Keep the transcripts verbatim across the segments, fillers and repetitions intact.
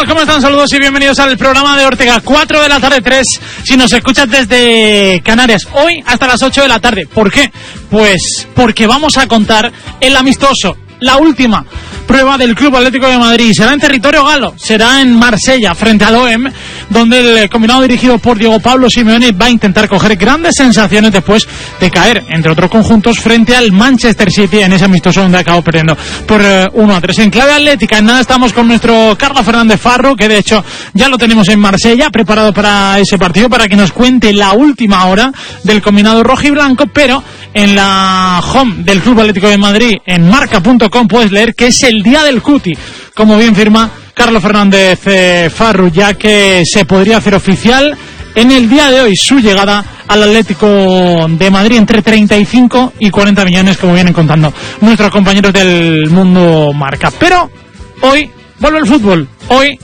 tal? ¿Cómo están? Saludos y bienvenidos al programa de Ortega. cuatro de la tarde, tres si nos escuchas desde Canarias. Hoy hasta las ocho de la tarde. ¿Por qué? Pues porque vamos a contar el amistoso, la última prueba del Club Atlético de Madrid. Será en territorio galo, será en Marsella, frente al O E M, donde el combinado dirigido por Diego Pablo Simeone va a intentar coger grandes sensaciones después de caer, entre otros conjuntos, frente al Manchester City en ese amistoso donde acabó perdiendo por uh, uno a tres. En clave atlética, en nada estamos con nuestro Carlos Fernández Farru, que de hecho ya lo tenemos en Marsella, preparado para ese partido, para que nos cuente la última hora del combinado rojo y blanco, pero en la home del Club Atlético de Madrid, en marca punto com, puedes leer que es el día del cuti, como bien firma Carlos Fernández eh, Farru, ya que se podría hacer oficial en el día de hoy su llegada al Atlético de Madrid entre treinta y cinco y cuarenta millones, como vienen contando nuestros compañeros del Mundo Marca. Pero hoy vuelve el fútbol, hoy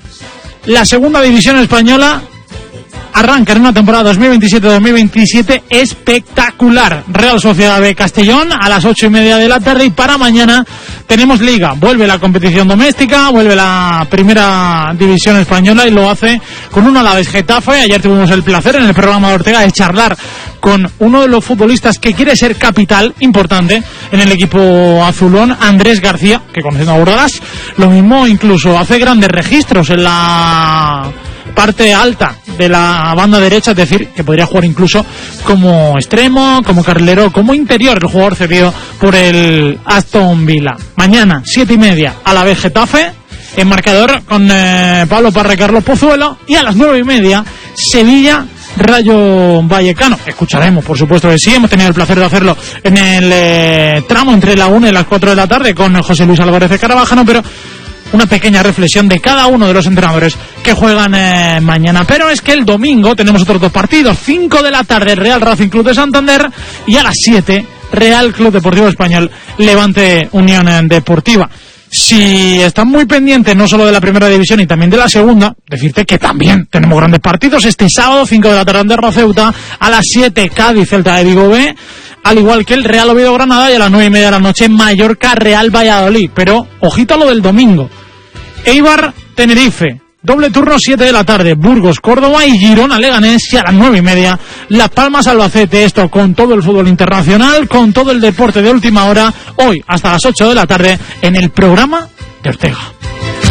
la segunda división española arranca en una temporada dos mil veintisiete dos mil veintisiete espectacular. Real Sociedad de Castellón a las ocho y media de la tarde, y para mañana tenemos Liga. Vuelve la competición doméstica, vuelve la primera división española y lo hace con un Alavés Getafe. Ayer tuvimos el placer en el programa de Ortega de charlar con uno de los futbolistas que quiere ser capital importante en el equipo azulón, Andrés García, que conociendo a Bordalás, lo mismo incluso hace grandes registros en la parte alta de la banda derecha, es decir, que podría jugar incluso como extremo, como carrilero, como interior, el jugador cedido por el Aston Villa. Mañana, siete y media, Alavés Getafe, en marcador con eh, Pablo Parra y Carlos Pozuelo, y a las nueve y media, Sevilla Rayo Vallecano. Escucharemos, por supuesto que sí, hemos tenido el placer de hacerlo en el eh, tramo entre la una y las cuatro de la tarde con José Luis Álvarez de Carabajano, pero una pequeña reflexión de cada uno de los entrenadores que juegan eh, mañana. Pero es que el domingo tenemos otros dos partidos. cinco de la tarde, Real Racing Club de Santander, y a las siete, Real Club Deportivo Español Levante Unión Deportiva. Si están muy pendientes no solo de la primera división y también de la segunda, decirte que también tenemos grandes partidos. Este sábado, cinco de la tarde, Andorra Ceuta, a las siete, Cádiz Celta de Vigo B, al igual que el Real Oviedo Granada, y a las nueve y media de la noche, Mallorca Real Valladolid. Pero ojito a lo del domingo: Eibar Tenerife, doble turno, siete de la tarde, Burgos Córdoba y Girona Leganés, y a las nueve y media, Las Palmas Albacete. Esto con todo el fútbol internacional, con todo el deporte de última hora, hoy hasta las ocho de la tarde en el programa de Ortega.